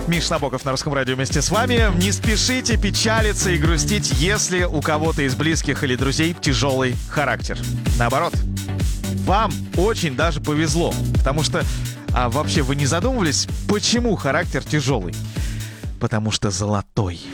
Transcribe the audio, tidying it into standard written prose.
Миш Набоков на Русском радио вместе с вами. Не спешите печалиться и грустить, если у кого-то из близких или друзей тяжелый характер. Наоборот, вам очень даже повезло, потому что вообще вы не задумывались, почему характер тяжелый? Потому что золотой.